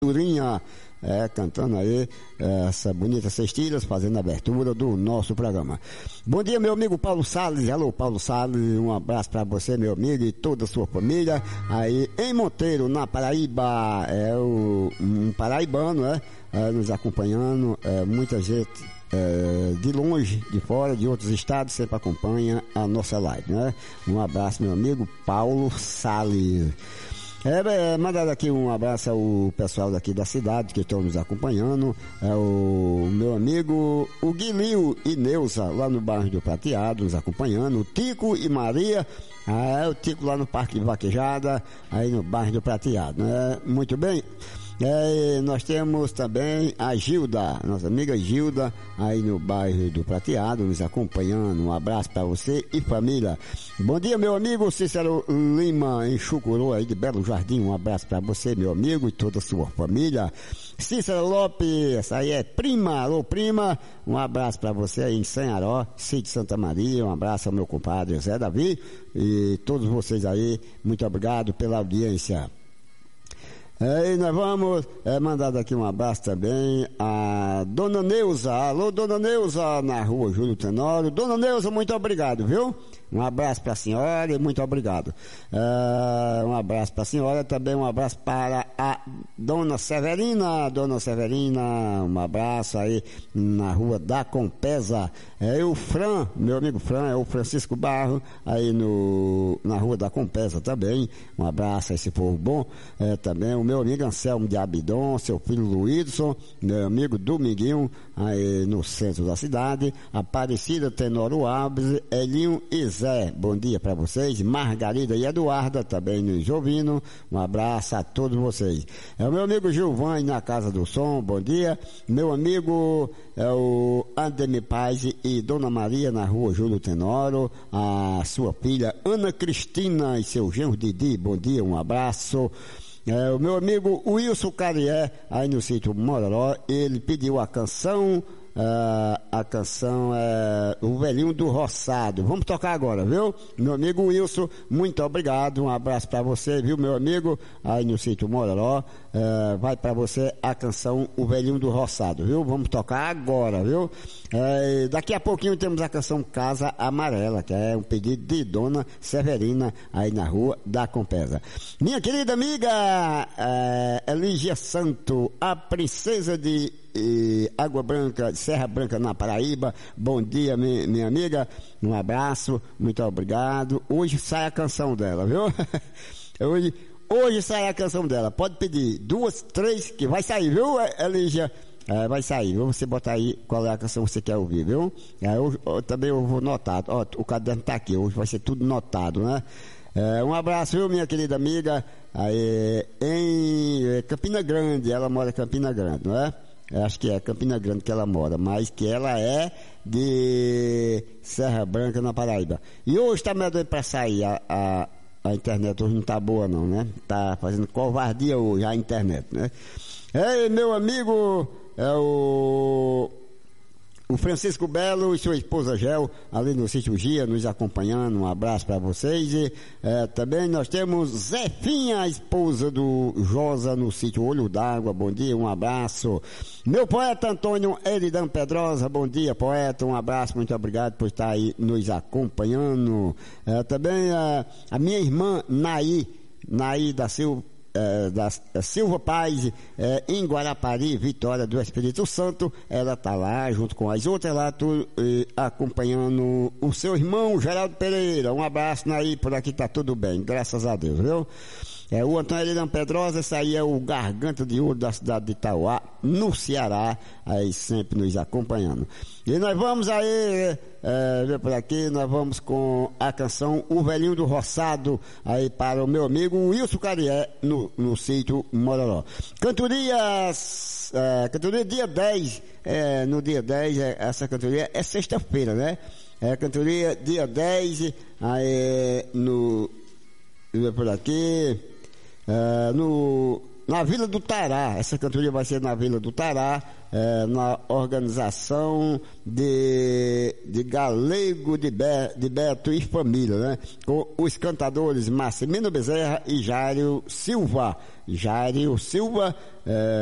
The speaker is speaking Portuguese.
Turinha, cantando aí essa bonita cestilhas, fazendo a abertura do nosso programa. Bom dia, meu amigo Paulo Salles. Alô, Paulo Salles, um abraço para você, meu amigo, e toda a sua família. Aí em Monteiro, na Paraíba, um paraibano, nos acompanhando, muita gente de longe, de fora, de outros estados, sempre acompanha a nossa live, né? Um abraço, meu amigo Paulo Salles. Mandar aqui um abraço ao pessoal daqui da cidade que estão nos acompanhando, o meu amigo o Guilio e Neuza lá no bairro do Prateado nos acompanhando, o Tico e Maria, o Tico lá no Parque de Vaquejada, aí no bairro do Prateado, né? Muito bem. Nós temos também a Gilda, nossa amiga Gilda, aí no bairro do Prateado, nos acompanhando. Um abraço para você e família. Bom dia, meu amigo Cícero Lima, em Chucuru, aí de Belo Jardim. Um abraço para você, meu amigo, e toda a sua família. Cícero Lopes, essa aí é prima, alô prima. Um abraço para você aí em Sanharó, Sítio Santa Maria. Um abraço ao meu compadre Zé Davi e todos vocês aí. Muito obrigado pela audiência. E nós vamos mandar daqui um abraço também a Dona Neuza. Alô, Dona Neuza, na rua Júlio Tenório. Dona Neuza, muito obrigado, viu? Um abraço para a senhora e muito obrigado. Um abraço para a senhora, também um abraço para a Dona Severina. Dona Severina, um abraço aí na rua da Compesa. O Fran, meu amigo Fran, é o Francisco Barro, aí na rua da Compesa também. Um abraço a esse povo bom. Também o meu amigo Anselmo de Abidon, seu filho Luídson, meu amigo Dominguinho, aí no centro da cidade. Aparecida Tenório Alves, Elinho e Zé, bom dia para vocês. Margarida e Eduarda também nos ouvindo. Um abraço a todos vocês. O meu amigo Gilvani na Casa do Som, bom dia. Meu amigo o Ademir Paz e Dona Maria na rua Júlio Tenório. A sua filha Ana Cristina e seu genro Didi, bom dia, um abraço. O meu amigo Wilson Carié, aí no sítio Mororó, ele pediu a canção é O Velhinho do Roçado. Vamos tocar agora, viu? Meu amigo Wilson, muito obrigado, um abraço para você, viu, meu amigo, aí no sítio Mororó. Vai para você a canção O Velhinho do Roçado, viu? Vamos tocar agora, viu? Daqui a pouquinho temos a canção Casa Amarela, que é um pedido de Dona Severina, aí na rua da Compesa. Minha querida amiga Eligia Santo, a princesa de Água Branca, Serra Branca na Paraíba, bom dia, minha amiga, um abraço, muito obrigado. Hoje sai a canção dela, viu? Hoje sai a canção dela, pode pedir 2, 3 que vai sair, viu, Eligia? Vai sair, viu? Você botar aí qual é a canção que você quer ouvir, viu? Também eu vou notar, o caderno tá aqui, hoje vai ser tudo notado, né? Um abraço, viu, minha querida amiga, aí em Campina Grande, ela mora em Campina Grande, não é? Acho que é Campina Grande que ela mora, mas que ela é de Serra Branca na Paraíba. E hoje tá meio doido pra sair, a internet hoje não tá boa não, né? Tá fazendo covardia hoje a internet, né? Meu amigo, o Francisco Belo e sua esposa Gel, ali no sítio Gia, nos acompanhando. Um abraço para vocês. E também nós temos Zefinha, a esposa do Josa, no sítio Olho d'Água. Bom dia, um abraço. Meu poeta Antônio Eridan Pedrosa, bom dia, poeta. Um abraço, muito obrigado por estar aí nos acompanhando. Também a minha irmã Naí da Silva. Da Silva Paz, em Guarapari, Vitória do Espírito Santo, ela tá lá junto com as outras lá, acompanhando o seu irmão Geraldo Pereira. Um abraço, Naí, por aqui tá tudo bem, graças a Deus, viu? O Antônio Elidan Pedrosa, esse aí é o Garganta de Ouro da cidade de Itauá, no Ceará, aí sempre nos acompanhando. E nós vamos aí, ver por aqui, nós vamos com a canção O Velhinho do Roçado, aí para o meu amigo Wilson Carié, no sítio Mororó. Cantoria dia 10, no dia 10, essa cantoria é sexta-feira, né? Cantoria dia 10, aí ver por aqui, na Vila do Tará. Essa cantoria vai ser na Vila do Tará, na organização de Galego de Beto e família, né? Com os cantadores Marcelino Bezerra e Jário Silva.